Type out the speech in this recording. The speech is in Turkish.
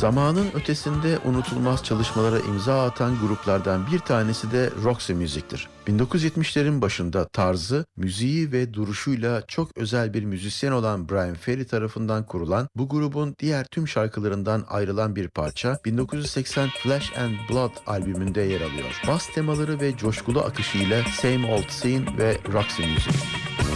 Zamanın ötesinde unutulmaz çalışmalara imza atan gruplardan bir tanesi de Roxy Music'tir. 1970'lerin başında tarzı, müziği ve duruşuyla çok özel bir müzisyen olan Bryan Ferry tarafından kurulan bu grubun diğer tüm şarkılarından ayrılan bir parça 1980 Flesh and Blood albümünde yer alıyor. Bas temaları ve coşkulu akışıyla Same Old Scene ve Roxy Music.